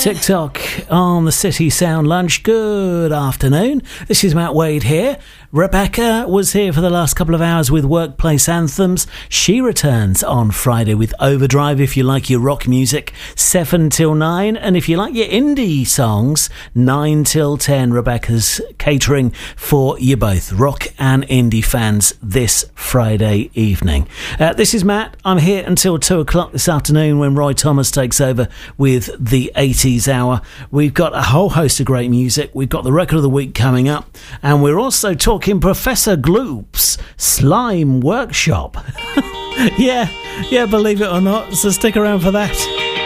TikTok on the City Sound Lunch. Good afternoon. This is Matt Wade here. Rebecca was here for the last couple of hours with Workplace Anthems. She returns on Friday with Overdrive if you like your rock music, 7 till 9. And if you like your indie songs, 9 till 10. Rebecca's catering for you both, rock and indie fans, this Friday evening. This is Matt. I'm here until 2 o'clock this afternoon when Roy Thomas takes over with the 80s Hour. We've got a whole host of great music. We've got the Record of the Week coming up. And we're also talking Professor Gloop's Slime Workshop. yeah, believe it or not. So stick around for that.